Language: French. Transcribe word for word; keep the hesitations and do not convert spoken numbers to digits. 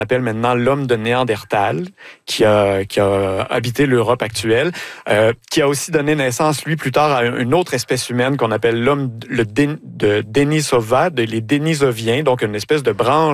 appelle maintenant l'homme de Néandertal, qui a, qui a habité l'Europe actuelle, euh, qui a aussi donné naissance, lui, plus tard, à une autre espèce humaine qu'on appelle l'homme le de Denisova, les Denisoviens, donc une espèce de branche